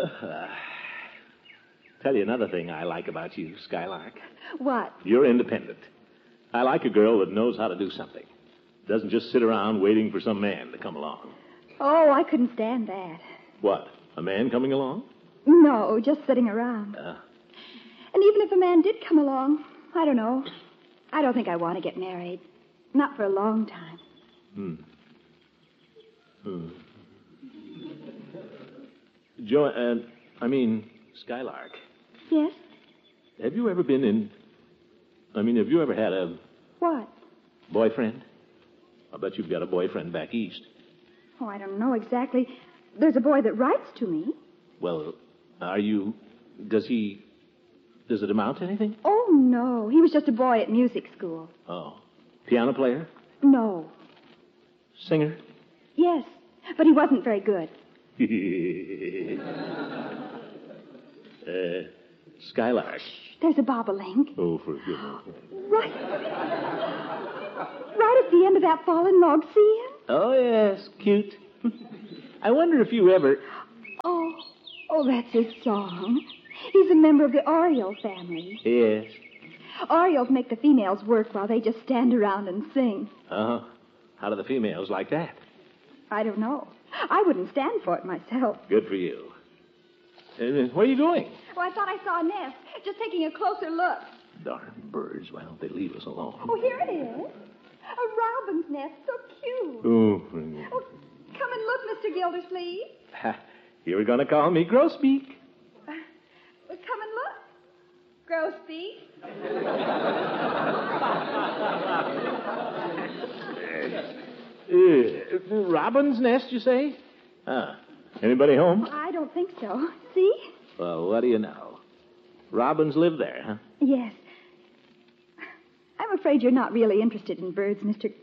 Tell you another thing I like about you, Skylark. What? You're independent. I like a girl that knows how to do something. Doesn't just sit around waiting for some man to come along. Oh, I couldn't stand that. What? A man coming along? No, just sitting around. And even if a man did come along, I don't know. I don't think I want to get married. Not for a long time. Skylark. Yes? Have you ever have you ever had a What? boyfriend? I bet you've got a boyfriend back east. Oh, I don't know exactly. There's a boy that writes to me. Well, does it amount to anything? Oh, no. He was just a boy at music school. Oh. Piano player? No. Singer? Yes, but he wasn't very good. Skylark. There's a bobolink. Oh, for goodness. Right at the end of that fallen log. See him? Oh, yes. Cute. I wonder if you ever... Oh, that's his song. He's a member of the Oriole family. Yes. Orioles make the females work while they just stand around and sing. Uh-huh. How do the females like that? I don't know. I wouldn't stand for it myself. Good for you. What are you doing? Oh, I thought I saw a nest. Just taking a closer look. Darn birds. Why don't they leave us alone? Oh, here it is. A robin's nest. So cute. Oh, Come and look, Mr. Gildersleeve. you were going to call me Grosbeak. Come and look. Grosbeak. Robin's nest, you say? Anybody home? I don't think so. See? Well, what do you know? Robins live there, huh? Yes. I'm afraid you're not really interested in birds,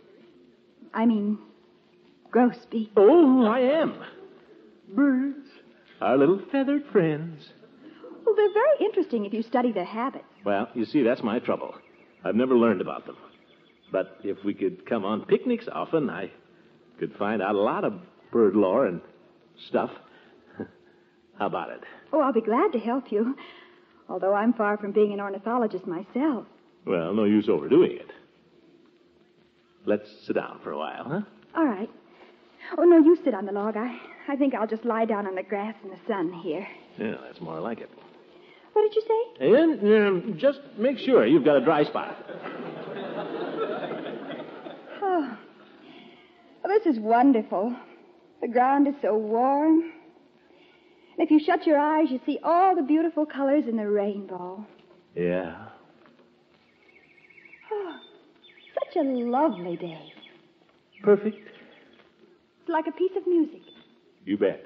Grosbeak. Oh, I am. Birds, our little feathered friends. Well, they're very interesting if you study their habits. Well, you see, that's my trouble. I've never learned about them. But if we could come on picnics often, I could find out a lot of bird lore and stuff. How about it? Oh, I'll be glad to help you. Although I'm far from being an ornithologist myself. Well, no use overdoing it. Let's sit down for a while, huh? All right. Oh, no, you sit on the log. I think I'll just lie down on the grass in the sun here. Yeah, that's more like it. What did you say? And just make sure you've got a dry spot. Oh, well, this is wonderful. The ground is so warm. And if you shut your eyes, you see all the beautiful colors in the rainbow. Yeah. Oh, such a lovely day. Perfect. It's like a piece of music. You bet.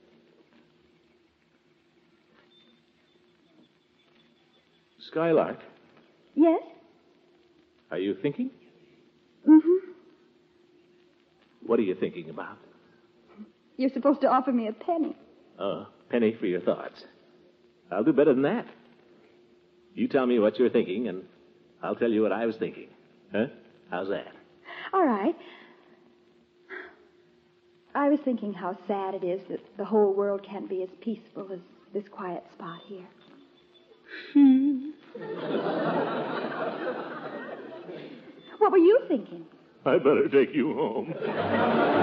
Skylark, Yes? are you thinking? Mm-hmm. What are you thinking about? You're supposed to offer me a penny. A penny for your thoughts. I'll do better than that. You tell me what you're thinking, and I'll tell you what I was thinking. Huh? How's that? All right. I was thinking how sad it is that the whole world can't be as peaceful as this quiet spot here. What were you thinking? I better take you home.